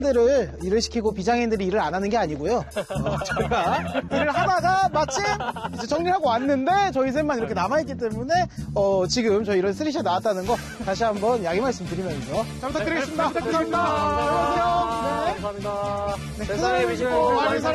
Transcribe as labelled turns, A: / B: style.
A: 들을 일을 시키고 비장애인들이 일을 안 하는 게 아니고요. 저희가 일을 하다가 마침 이제 정리를 하고 왔는데 저희 셋만 이렇게 남아있기 때문에 지금 저희 이런 쓰리샷 나왔다는 거 다시 한번 양해 말씀드리면서 잘 부탁드리겠습니다. 감사합니다.
B: 감사합니다.
A: 네.
B: 감사합니다. 네, 사랑해 주시고 많이 사랑해